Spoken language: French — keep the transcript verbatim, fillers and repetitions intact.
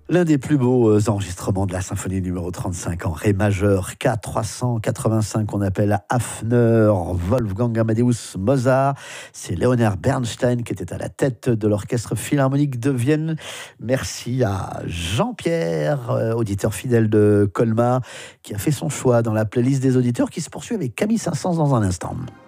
L'un des plus beaux enregistrements de la symphonie numéro trente-cinq en ré majeur, K trois cent quatre-vingt-cinq, qu'on appelle Hafner Wolfgang Amadeus Mozart. C'est Leonard Bernstein qui était à la tête de l'Orchestre Philharmonique de Vienne. Merci à Jean-Pierre, euh, auditeur fidèle de Colmar, qui a fait son choix dans la playlist des auditeurs, qui se poursuit avec Camille Saint-Saëns dans un instant.